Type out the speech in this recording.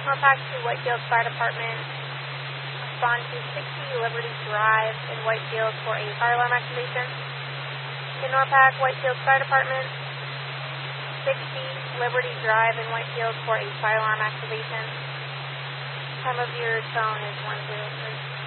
NORPAC to Whitefield Fire Department. Respond to 60 Liberty Drive in Whitefield for a fire alarm activation. To NORPAC, Whitefield Fire Department, 60 Liberty Drive in Whitefield for a fire alarm activation. Time of your tone is 103.